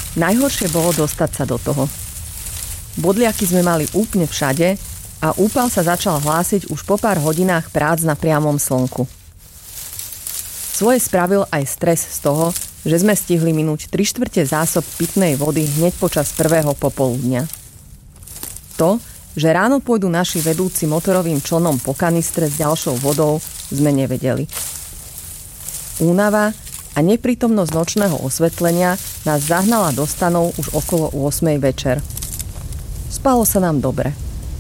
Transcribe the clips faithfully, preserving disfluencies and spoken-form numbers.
Najhoršie bolo dostať sa do toho. Bodliaky sme mali úplne všade a úpal sa začal hlásiť už po pár hodinách prác na priamom slnku. Svoje spravil aj stres z toho, že sme stihli minúť tri štvrte zásob pitnej vody hneď počas prvého popoludňa. To, že ráno pôjdu naši vedúci motorovým člnom po kanistre s ďalšou vodou, sme nevedeli. Únava a neprítomnosť nočného osvetlenia nás zahnala do stanov už okolo ôsmej večer. Spalo sa nám dobre.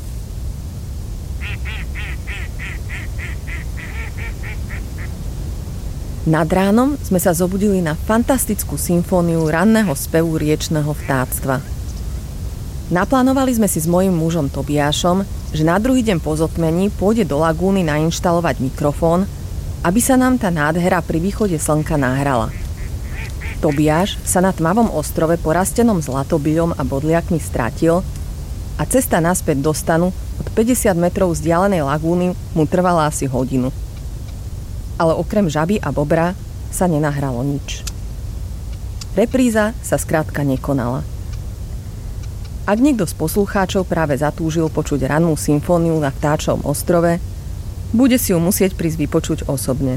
Nad ránom sme sa zobudili na fantastickú symfóniu ranného spevu riečneho vtáctva. Naplánovali sme si s mojím mužom Tobiášom, že na druhý deň po zotmení pôjde do lagúny nainštalovať mikrofón, aby sa nám tá nádhera pri východe slnka nahrala. Tobiáš sa na tmavom ostrove porastenom zlatobyľom a bodliakmi stratil a cesta naspäť do stanu od päťdesiat metrov vzdialenej lagúny mu trvala asi hodinu. Ale okrem žaby a bobra sa nenahralo nič. Repríza sa skrátka nekonala. Ak niekto z poslucháčov práve zatúžil počuť rannú symfóniu na Vtáčovom ostrove, bude si ju musieť prísť vypočuť osobne.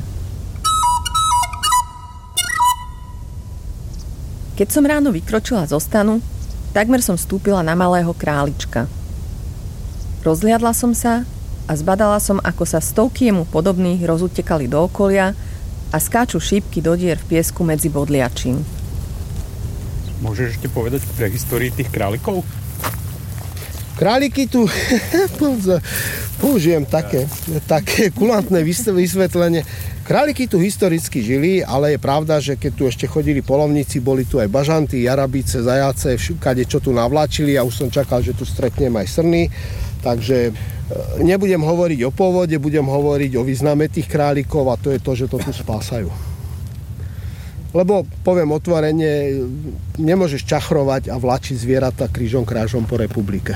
Keď som ráno vykročila zo stanu, takmer som vstúpila na malého králička. Rozhliadla som sa a zbadala som, ako sa stovky jemu podobných rozutekali do okolia a skáču šípky do dier v piesku medzi bodliačím. Môžeš ešte povedať pre histórii tých králikov? Králiky tu, použijem také, také kulantné vysvetlenie. Králiky tu historicky žili, ale je pravda, že keď tu ešte chodili polovníci, boli tu aj bažanty, jarabice, zajace, všade čo tu navláčili a už som čakal, že tu stretnem aj srny. Takže nebudem hovoriť o pôvode, budem hovoriť o význame tých králikov a to je to, že to tu spásajú. Lebo, poviem otvorene, nemôžeš čachrovať a vláčiť zvieratá krížom krážom po republike.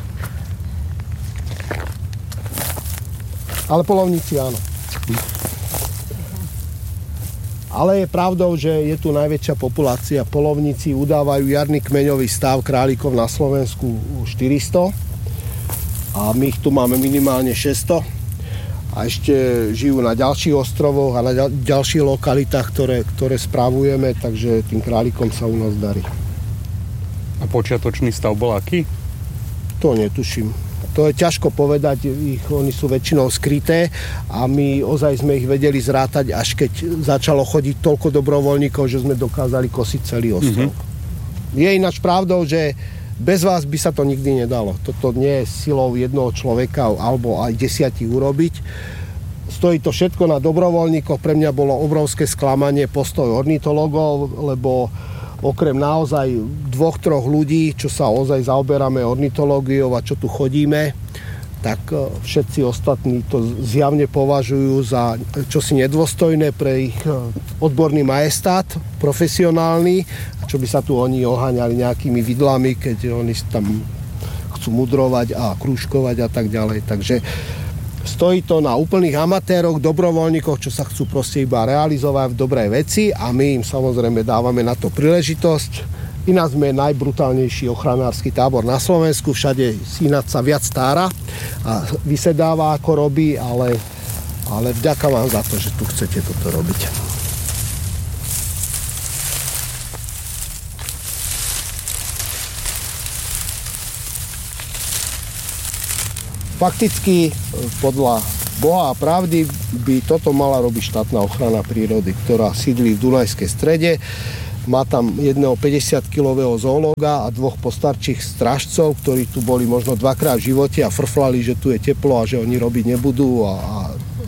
Ale polovníci áno. Ale je pravdou, že je tu najväčšia populácia. Polovníci udávajú jarný kmeňový stav králikov na Slovensku štyristo a my ich tu máme minimálne šesťsto. A ešte žijú na ďalších ostrovoch a na ďalších lokalitách, ktoré, ktoré správujeme, takže tým králikom sa u nás darí. A počiatočný stav bol aký? To netuším. To je ťažko povedať, ich, oni sú väčšinou skryté a my ozaj sme ich vedeli zrátať, až keď začalo chodiť toľko dobrovoľníkov, že sme dokázali kosiť celý ostrov. Mm-hmm. Je ináč pravdou, že bez vás by sa to nikdy nedalo. Toto nie je silou jednoho človeka alebo aj desiatich urobiť. Stojí to všetko na dobrovoľníkoch. Pre mňa bolo obrovské sklamanie postoj ornitologov, lebo okrem naozaj dvoch, troch ľudí, čo sa ozaj zaoberáme ornitológiou a čo tu chodíme, tak všetci ostatní to zjavne považujú za čosi nedôstojné pre ich odborný majestát, profesionálny, čo by sa tu oni oháňali nejakými vidlami, keď oni tam chcú mudrovať a krúžkovať a tak ďalej. Takže stojí to na úplných amatéroch, dobrovoľníkoch, čo sa chcú proste iba realizovať v dobrej veci a my im samozrejme dávame na to príležitosť. Ináč sme najbrutálnejší ochranársky tábor na Slovensku, všade ináč sa viac stára a vysedáva ako robí, ale, ale vďaka vám za to, že tu chcete toto robiť. Fakticky podľa Boha a pravdy by toto mala robiť štátna ochrana prírody, ktorá sídli v Dunajskej strede. Má tam jedného päťdesiatkilového zoológa a dvoch postarčích strážcov, ktorí tu boli možno dvakrát v živote a frflali, že tu je teplo a že oni robiť nebudú. A, a...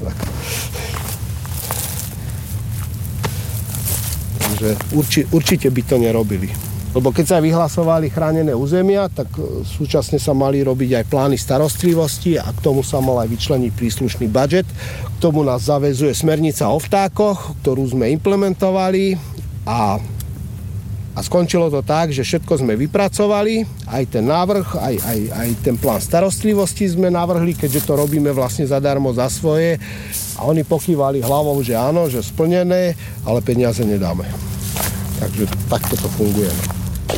Takže urči, určite by to nerobili. Lebo keď sa vyhlasovali chránené územia, tak súčasne sa mali robiť aj plány starostlivosti a k tomu sa mal aj vyčleniť príslušný budžet. K tomu nás zaväzuje smernica o vtákoch, ktorú sme implementovali a, a skončilo to tak, že všetko sme vypracovali, aj ten návrh, aj, aj, aj ten plán starostlivosti sme navrhli, keďže to robíme vlastne zadarmo za svoje a oni pokývali hlavou, že áno, že splnené, ale peniaze nedáme. Takže takto to funguje.